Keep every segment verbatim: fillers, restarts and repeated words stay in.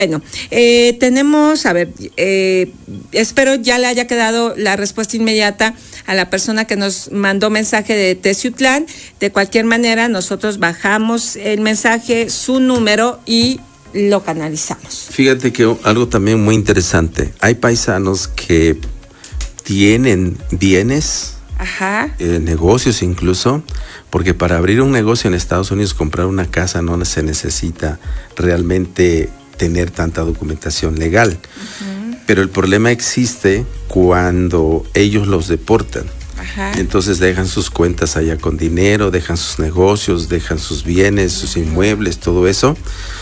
Bueno, eh, tenemos, a ver, eh, espero ya le haya quedado la respuesta inmediata a la persona que nos mandó mensaje de Teciutlán. De cualquier manera, nosotros bajamos el mensaje, su número y lo canalizamos. Fíjate que algo también muy interesante, hay paisanos que tienen bienes, Ajá. Eh, negocios incluso, porque para abrir un negocio en Estados Unidos, comprar una casa, no se necesita realmente tener tanta documentación legal. Uh-huh. Pero el problema existe cuando ellos los deportan. Ajá. Entonces dejan sus cuentas allá con dinero, dejan sus negocios, dejan sus bienes, sus inmuebles, todo eso.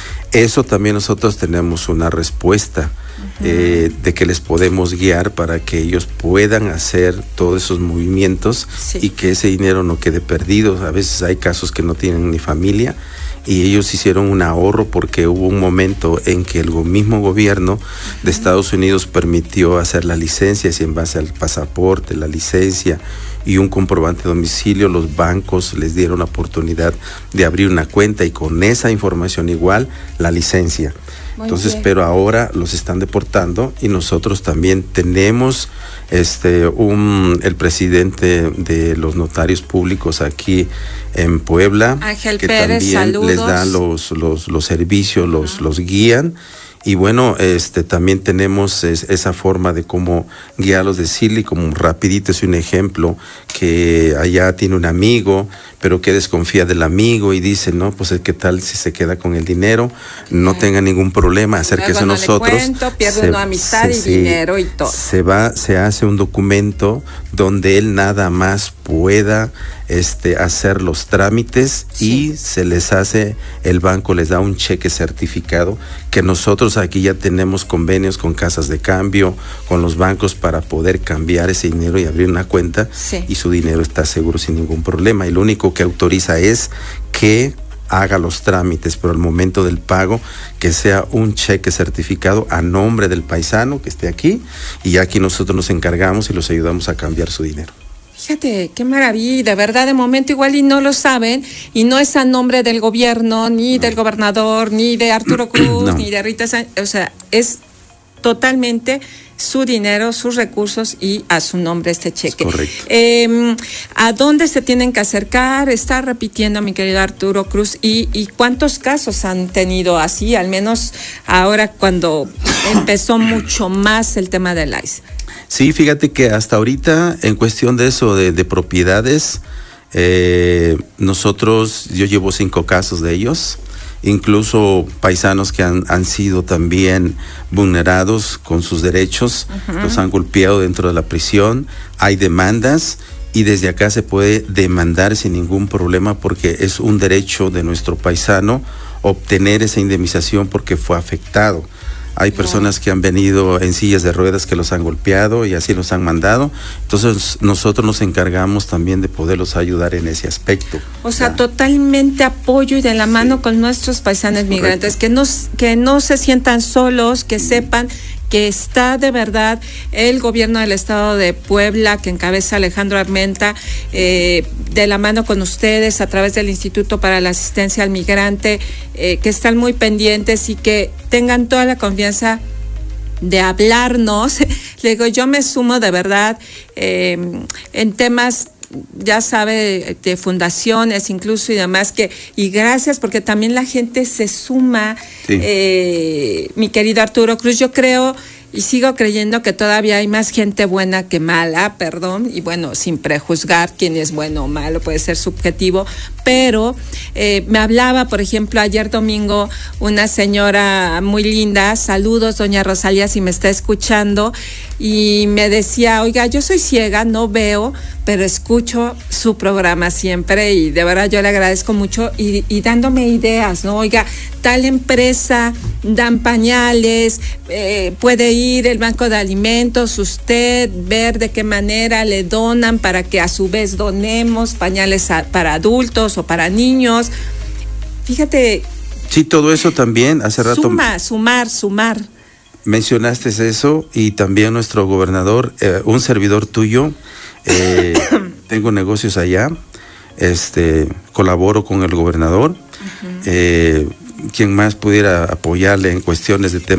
Eso también nosotros tenemos una respuesta uh-huh. eh, de que les podemos guiar para que ellos puedan hacer todos esos movimientos sí. y que ese dinero no quede perdido. A veces hay casos que no tienen ni familia y ellos hicieron un ahorro porque hubo un momento en que el mismo gobierno uh-huh. de Estados Unidos permitió hacer las licencias y en base al pasaporte, la licencia y un comprobante de domicilio, los bancos les dieron la oportunidad de abrir una cuenta y con esa información igual la licencia. Muy Entonces, bien. Pero ahora los están deportando y nosotros también tenemos este un el presidente de los notarios públicos aquí en Puebla, Ángel que Pérez, también saludos. les da los los los servicios, los uh-huh. los guían. Y bueno, este también tenemos es, esa forma de cómo guiarlos, decirle, como rapidito es un ejemplo, que allá tiene un amigo, pero que desconfía del amigo y dice, no, pues qué tal si se queda con el dinero, no okay. tenga ningún problema, acérquese a no nosotros. Le cuento, pierde se, una amistad se, y sí, dinero y todo. Se va, se hace un documento donde él nada más pueda este hacer los trámites sí. y se les hace, el banco les da un cheque certificado que nosotros aquí ya tenemos convenios con casas de cambio, con los bancos para poder cambiar ese dinero y abrir una cuenta sí. y su dinero está seguro sin ningún problema y lo único que autoriza es que haga los trámites, pero al momento del pago que sea un cheque certificado a nombre del paisano que esté aquí y aquí nosotros nos encargamos y los ayudamos a cambiar su dinero. Fíjate, qué maravilla, de verdad, de momento igual y no lo saben, y no es a nombre del gobierno, ni no. del gobernador, ni de Arturo Cruz, no. ni de Rita Sánchez, o sea, es totalmente su dinero, sus recursos y a su nombre este cheque. Es correcto. Eh, ¿A dónde se tienen que acercar? Está repitiendo mi querido Arturo Cruz, y, y ¿cuántos casos han tenido así? Al menos ahora cuando empezó mucho más el tema del I C E. Sí, fíjate que hasta ahorita en cuestión de eso, de, de propiedades, eh, nosotros, yo llevo cinco casos de ellos, incluso paisanos que han, han sido también vulnerados con sus derechos, uh-huh. los han golpeado dentro de la prisión, hay demandas y desde acá se puede demandar sin ningún problema porque es un derecho de nuestro paisano obtener esa indemnización porque fue afectado. Hay personas que han venido en sillas de ruedas que los han golpeado y así los han mandado. Entonces nosotros nos encargamos también de poderlos ayudar en ese aspecto. O sea, ya. totalmente apoyo y de la mano sí. con nuestros paisanos migrantes, que no, que no se sientan solos, que sepan que está de verdad el gobierno del estado de Puebla, que encabeza Alejandro Armenta, eh, de la mano con ustedes a través del Instituto para la Asistencia al Migrante, eh, que están muy pendientes y que tengan toda la confianza de hablarnos. Le digo, yo me sumo de verdad eh, en temas, ya sabe, de fundaciones incluso y demás, que y gracias porque también la gente se suma, sí. eh, mi querido Arturo Cruz, yo creo y sigo creyendo que todavía hay más gente buena que mala, perdón, y bueno, sin prejuzgar quién es bueno o malo, puede ser subjetivo, pero eh, me hablaba, por ejemplo, ayer domingo, una señora muy linda, saludos, doña Rosalía, si me está escuchando, y me decía, oiga, yo soy ciega, no veo, pero escucho su programa siempre, y de verdad yo le agradezco mucho, y, y dándome ideas, ¿no? Oiga, tal empresa dan pañales, eh, puede ir el banco de alimentos, usted ver de qué manera le donan para que a su vez donemos pañales a, para adultos o para niños. Fíjate. Sí, todo eso también, hace rato. Suma, sumar, sumar. Mencionaste eso y también nuestro gobernador, eh, un servidor tuyo, eh, tengo negocios allá, este, colaboro con el gobernador, uh-huh. eh, quien más pudiera apoyarle en cuestiones de temas